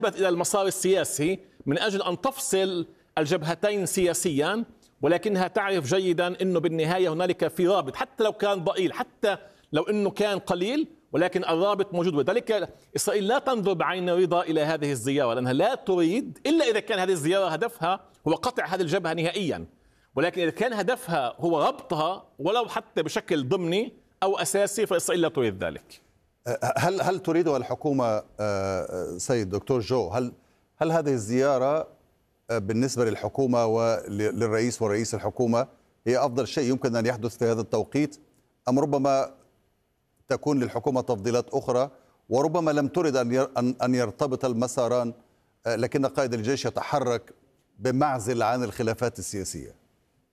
إلى المسار السياسي من أجل أن تفصل الجبهتين سياسيا، ولكنها تعرف جيدا أنه بالنهاية هنالك في رابط، حتى لو كان ضئيل، حتى لو أنه كان قليل، ولكن الرابط موجود. وذلك إسرائيل لا تنظر بعين رضا إلى هذه الزيارة، لأنها لا تريد إلا إذا كان هذه الزيارة هدفها هو قطع هذه الجبهة نهائيا. ولكن إذا كان هدفها هو ربطها ولو حتى بشكل ضمني أو أساسي، فإسرائيل لا تريد ذلك. هل تريدها الحكومة سيد دكتور جو؟ هل هذه الزيارة بالنسبة للحكومة وللرئيس ورئيس الحكومة هي أفضل شيء يمكن أن يحدث في هذا التوقيت، أم ربما تكون للحكومة تفضيلات أخرى، وربما لم ترد أن يرتبط المساران، لكن قائد الجيش يتحرك بمعزل عن الخلافات السياسية؟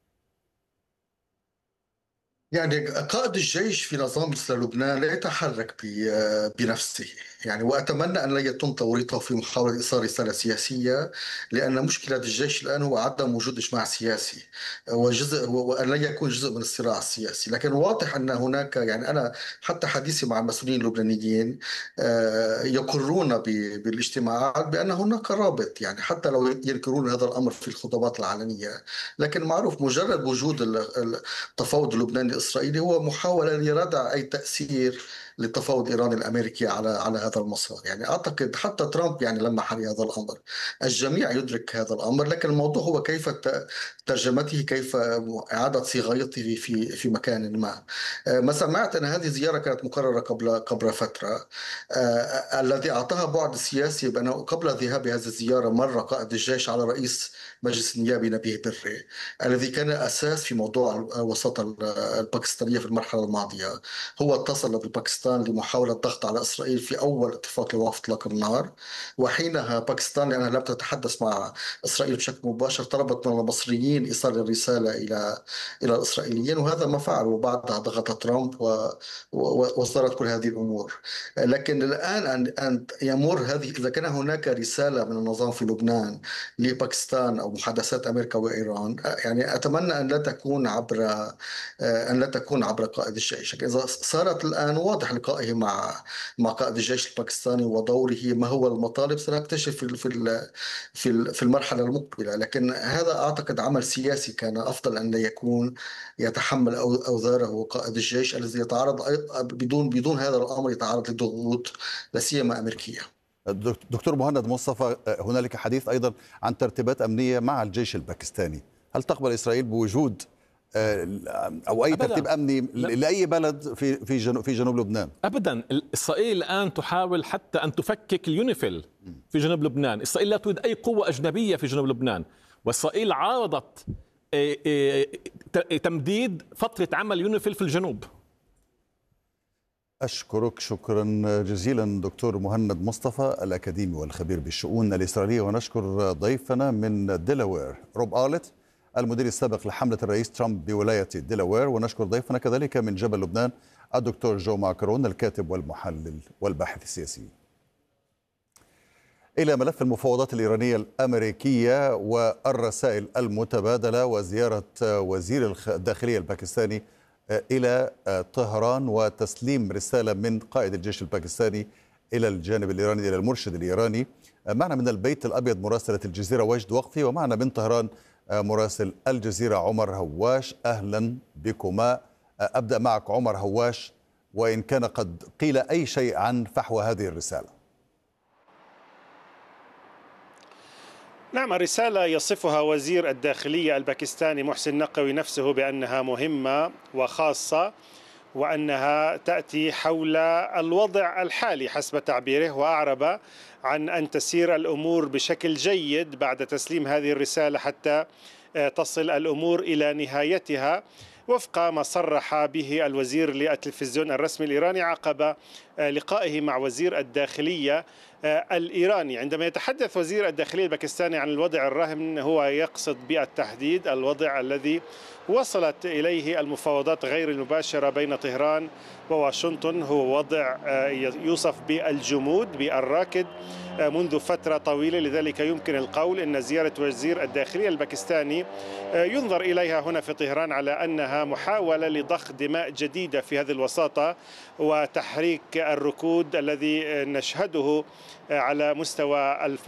يعني قائد الجيش في نظام مثل لبنان لا يتحرك بنفسه، يعني وأتمنى أن لا يتم توريطه في محاولة إيصال رسالة سياسية، لأن مشكلة الجيش الآن هو عدم وجود إجماع سياسي وأن لا يكون جزء من الصراع السياسي. لكن واضح أن هناك، يعني أنا حتى حديثي مع المسؤولين اللبنانيين يقرون بالاجتماعات بأن هناك رابط، يعني حتى لو ينكرون هذا الأمر في الخطابات العلنية، لكن معروف مجرد وجود التفاوض اللبناني الإسرائيلي هو محاولة لردع أي تأثير للتفاوض الإيراني الأمريكي على هذا المسار. يعني أعتقد حتى ترامب يعني لمح لهذا الأمر، الجميع يدرك هذا الأمر، لكن الموضوع هو كيف ترجمته، كيف إعادة صياغته في مكان ما. ما سمعت أن هذه الزيارة كانت مقررة قبل فترة. الذي أعطاها بعد سياسي بأنه قبل ذهاب هذه الزيارة مر قائد الجيش على رئيس مجلس النيابي نبيه بري، الذي كان أساس في موضوع الوساطة الباكستانية في المرحلة الماضية. هو اتصل بباكستان لمحاولة الضغط على إسرائيل في أول اتفاق لوقف إطلاق النار، وحينها باكستان لأنها لم تتحدث مع إسرائيل بشكل مباشر طلبت من المصريين إيصال الرسالة إلى الإسرائيليين، وهذا ما فعلوا. وبعدها ضغط ترامب وصارت كل هذه الأمور. لكن الآن أن يمر هذه، إذا كان هناك رسالة من النظام في لبنان لباكستان أو محادثات أمريكا وإيران، يعني أتمنى أن لا تكون عبر قائد الجيش. إذا صارت الآن واضح لقائه مع قائد الجيش الباكستاني ودوره ما هو المطالب، سنكتشف في المرحلة المقبلة. لكن هذا أعتقد عمل سياسي، كان أفضل أن لا يكون يتحمل أوزاره قائد الجيش الذي يتعرض بدون هذا الأمر يتعرض لضغوط لا سيما أمريكية. دكتور مهند مصطفى، هنالك حديث أيضا عن ترتيبات أمنية مع الجيش الباكستاني، هل تقبل إسرائيل بوجود أو أي ترتيب أمني لأي بلد في جنوب لبنان؟ أبدا. إسرائيل الآن تحاول حتى أن تفكك اليونيفيل في جنوب لبنان. إسرائيل لا تريد أي قوة أجنبية في جنوب لبنان، وإسرائيل عارضت تمديد فترة عمل يونيفيل في الجنوب. أشكرك شكرا جزيلا دكتور مهند مصطفى الأكاديمي والخبير بالشؤون الإسرائيلية. ونشكر ضيفنا من ديلاوير روب آلت المدير السابق لحملة الرئيس ترامب بولاية ديلاوير. ونشكر ضيفنا كذلك من جبل لبنان الدكتور جو ماكرون الكاتب والمحلل والباحث السياسي. إلى ملف المفاوضات الإيرانية الأمريكية والرسائل المتبادلة وزيارة وزير الداخلية الباكستاني إلى طهران وتسليم رسالة من قائد الجيش الباكستاني إلى الجانب الإيراني، إلى المرشد الإيراني. معنا من البيت الأبيض مراسلة الجزيرة وجد وقفي، ومعنا من طهران مراسل الجزيرة عمر هواش. أهلا بكما. أبدأ معك عمر هواش، وإن كان قد قيل أي شيء عن فحوى هذه الرسالة. نعم، الرسالة يصفها وزير الداخلية الباكستاني محسن نقوي نفسه بأنها مهمة وخاصة، وأنها تأتي حول الوضع الحالي حسب تعبيره، وأعرب عن أن تسير الأمور بشكل جيد بعد تسليم هذه الرسالة حتى تصل الأمور إلى نهايتها، وفق ما صرح به الوزير للتلفزيون الرسمي الإيراني عقب لقائه مع وزير الداخلية الإيراني. عندما يتحدث وزير الداخلية الباكستاني عن الوضع الراهن، هو يقصد بالتحديد الوضع الذي وصلت إليه المفاوضات غير المباشرة بين طهران وواشنطن. هو وضع يوصف بالجمود بالراكد منذ فترة طويلة، لذلك يمكن القول أن زيارة وزير الداخلية الباكستاني ينظر إليها هنا في طهران على أنها محاولة لضخ دماء جديدة في هذه الوساطة وتحريك الركود الذي نشهده على مستوى